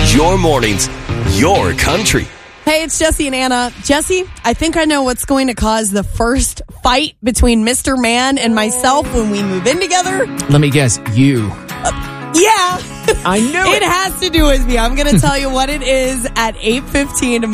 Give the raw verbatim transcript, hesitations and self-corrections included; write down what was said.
Your mornings, your country. Hey, it's Jesse and Anna. Jesse, I think I know what's going to cause the first fight between Mister Man and myself when we move in together. Let me guess, you. Uh, yeah. I knew it. It has to do with me. I'm going to tell you what it is at eight fifteen tomorrow.